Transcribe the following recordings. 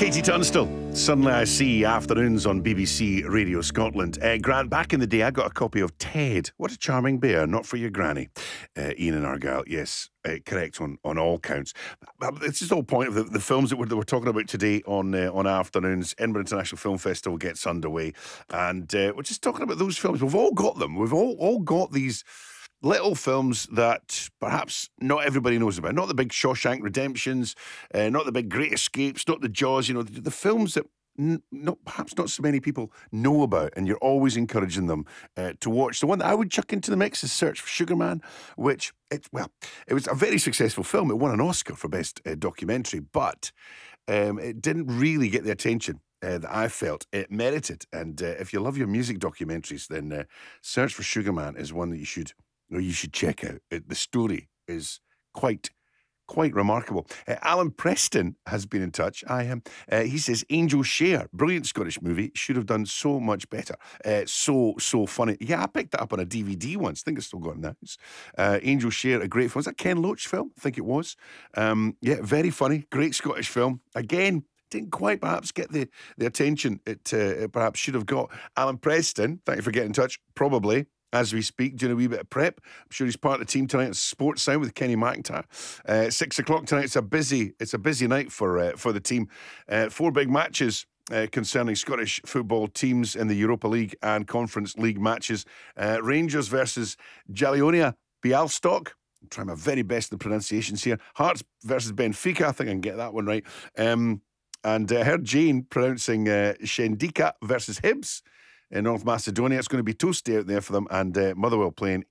Katie Tunstall. Suddenly I See afternoons on BBC Radio Scotland. Grant, back in the day, I got a copy of Ted. What a charming bear, not for your granny. Ian and Argyll, yes, correct on all counts. This is the whole point of the films that we're talking about today on afternoons. Edinburgh International Film Festival gets underway, and we're just talking about those films. We've all got them. We've all got these little films that perhaps not everybody knows about. Not the big Shawshank Redemptions, not the big Great Escapes, not the Jaws, the films that perhaps not so many people know about, and you're always encouraging them to watch. The one that I would chuck into the mix is Search for Sugar Man, which, it was a very successful film. It won an Oscar for Best Documentary, but it didn't really get the attention that I felt it merited. And if you love your music documentaries, then Search for Sugar Man is one that you should check out. The story is quite remarkable. Alan Preston has been in touch. He says Angel Share, brilliant Scottish movie, should have done so much better. So funny. Yeah, I picked that up on a DVD once. I think it's still got in the house. Angel Share, a great film. Was that Ken Loach film? I think it was. Yeah, very funny. Great Scottish film. Again, didn't quite perhaps get the attention it perhaps should have got. Alan Preston, thank you for getting in touch. Probably, as we speak, doing a wee bit of prep. I'm sure he's part of the team tonight at Sports Sound with Kenny McIntyre. 6 o'clock tonight. It's a busy night for the team. 4 big matches concerning Scottish football teams in the Europa League and Conference League matches. Rangers versus Jalionia Bialystok. I'm trying my very best in the pronunciations here. Hearts versus Benfica. I think I can get that one right. And I heard Jane pronouncing Shendika versus Hibs in North Macedonia. It's going to be toasty out there for them, and Motherwell playing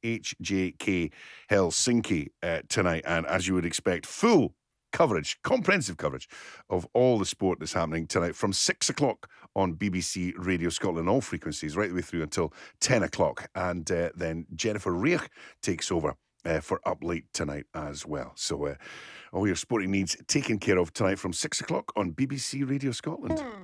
HJK Helsinki tonight. And as you would expect, full coverage, comprehensive coverage of all the sport that's happening tonight from 6 o'clock on BBC Radio Scotland, all frequencies, right the way through until 10 o'clock. And then Jennifer Reich takes over for Up Late tonight as well. So all your sporting needs taken care of tonight from 6 o'clock on BBC Radio Scotland.